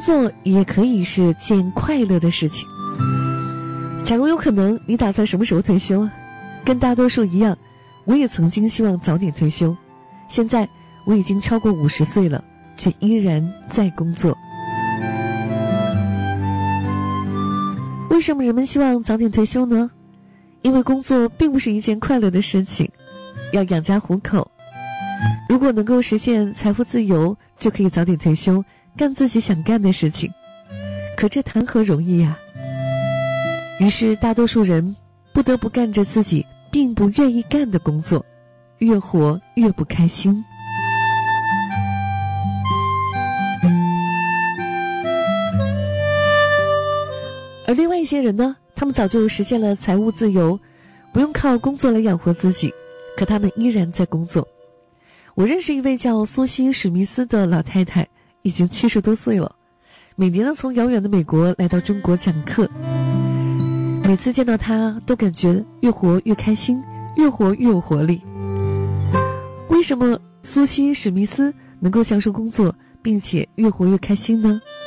作也可以是件快乐的事情。假如有可能，你打算什么时候退休啊？跟大多数一样，我也曾经希望早点退休，现在我已经超过50岁了，却依然在工作。为什么人们希望早点退休呢？因为工作并不是一件快乐的事情，要养家糊口。如果能够实现财富自由，就可以早点退休，干自己想干的事情。可这谈何容易呀！于是大多数人不得不干着自己并不愿意干的工作，越活越不开心。而另外一些人呢，他们早就实现了财务自由，不用靠工作来养活自己，可他们依然在工作。我认识一位叫苏西·史密斯的老太太，已经70多岁了，每年呢从遥远的美国来到中国讲课。每次见到她都感觉越活越开心，越活越有活力。为什么苏西·史密斯能够享受工作并且越活越开心呢？